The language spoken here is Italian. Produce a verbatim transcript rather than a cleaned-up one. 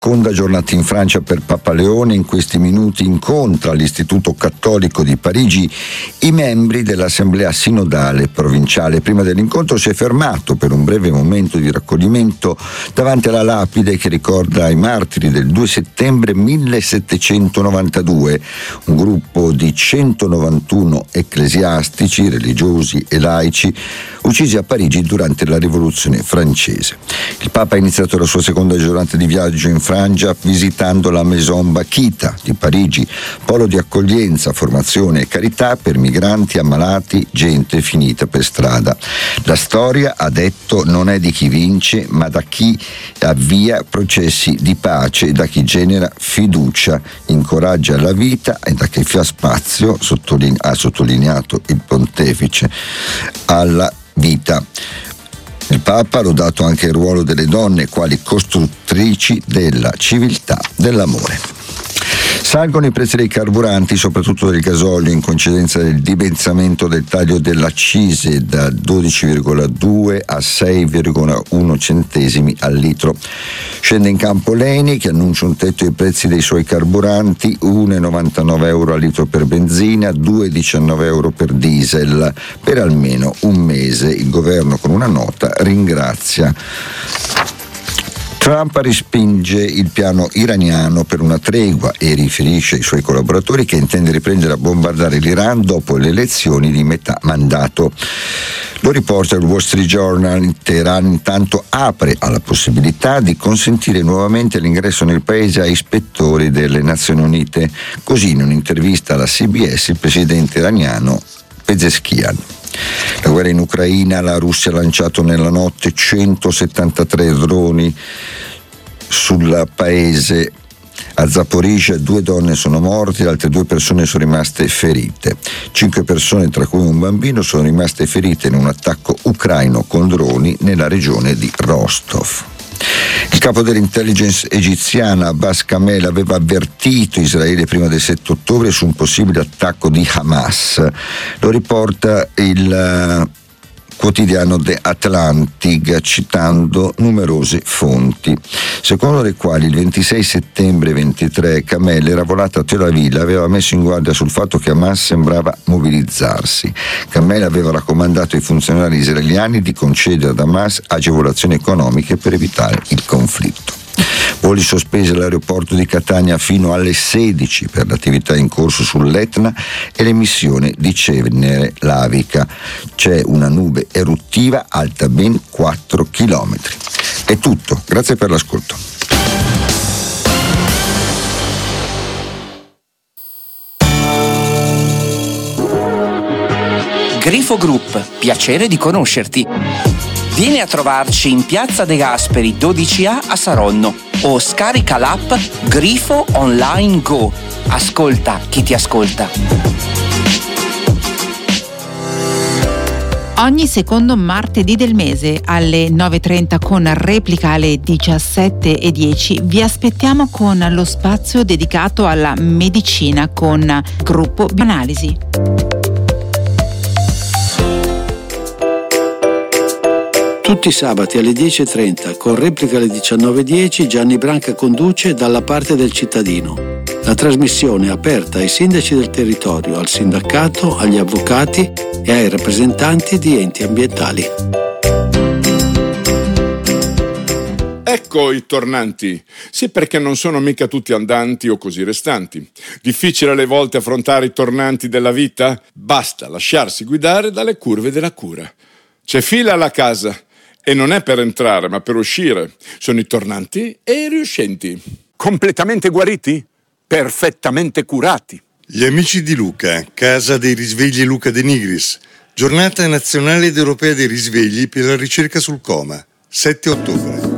Seconda giornata in Francia per Papa Leone. In questi minuti incontra all'Istituto Cattolico di Parigi i membri dell'Assemblea Sinodale Provinciale. Prima dell'incontro si è fermato per un breve momento di raccoglimento davanti alla lapide che ricorda i martiri del due settembre millesettecentonovantadue, un gruppo di centonovantuno ecclesiastici, religiosi e laici uccisi a Parigi durante la Rivoluzione francese. Il Papa ha iniziato la sua seconda giornata di viaggio in Francia visitando la Maison Bakhita di Parigi, polo di accoglienza, formazione e carità per migranti, ammalati, gente finita per strada. La storia, ha detto, non è di chi vince, ma da chi avvia processi di pace e da chi genera fiducia, incoraggia la vita e da chi fa spazio, sottoline- ha sottolineato il pontefice, alla vita. Il Papa ha lodato anche il ruolo delle donne quali costruttrici della civiltà dell'amore. Salgono i prezzi dei carburanti, soprattutto del gasolio, in coincidenza del dimezzamento del taglio dell'accise da dodici virgola due a sei virgola uno centesimi al litro. Scende in campo l'Eni che annuncia un tetto ai prezzi dei suoi carburanti, uno virgola novantanove euro al litro per benzina, due virgola diciannove euro per diesel, per almeno un mese. Il governo con una nota ringrazia. Trump respinge il piano iraniano per una tregua e riferisce ai suoi collaboratori che intende riprendere a bombardare l'Iran dopo le elezioni di metà mandato. Lo riporta il Wall Street Journal. Teheran intanto apre alla possibilità di consentire nuovamente l'ingresso nel paese a ispettori delle Nazioni Unite. Così in un'intervista alla C B S il presidente iraniano Pezeshkian. La guerra in Ucraina, la Russia ha lanciato nella notte centosettantatré droni sul paese. A Zaporizhzhia due donne sono morte, altre due persone sono rimaste ferite. Cinque persone, tra cui un bambino, sono rimaste ferite in un attacco ucraino con droni nella regione di Rostov. Il capo dell'intelligence egiziana Abbas Kamel aveva avvertito Israele prima del sette ottobre su un possibile attacco di Hamas. Lo riporta il quotidiano The Atlantic citando numerose fonti, secondo le quali il ventisei settembre ventitré Kamel era volato a Tel Aviv, aveva messo in guardia sul fatto che Hamas sembrava mobilizzarsi. Kamel aveva raccomandato ai funzionari israeliani di concedere ad Hamas agevolazioni economiche per evitare il conflitto. Voli sospesi all'aeroporto di Catania fino alle sedici per l'attività in corso sull'Etna e l'emissione di cenere lavica. C'è una nube eruttiva alta ben quattro chilometri. È tutto, grazie per l'ascolto. Grifo Group, piacere di conoscerti. Vieni a trovarci in Piazza De Gasperi dodici A a Saronno o scarica l'app Grifo Online Go. Ascolta chi ti ascolta. Ogni secondo martedì del mese alle nove e trenta con replica alle diciassette e dieci vi aspettiamo con lo spazio dedicato alla medicina con Gruppo Bioanalisi. Tutti i sabati alle dieci e trenta, con replica alle diciannove e dieci, Gianni Branca conduce Dalla parte del cittadino. La trasmissione è aperta ai sindaci del territorio, al sindacato, agli avvocati e ai rappresentanti di enti ambientali. Ecco i tornanti. Sì, perché non sono mica tutti andanti o così restanti. Difficile alle volte affrontare i tornanti della vita? Basta lasciarsi guidare dalle curve della cura. C'è fila alla casa. E non è per entrare, ma per uscire. Sono i tornanti e i riuscenti. Completamente guariti? Perfettamente curati. Gli amici di Luca, Casa dei Risvegli Luca De Nigris. Giornata nazionale ed europea dei risvegli per la ricerca sul coma. sette ottobre.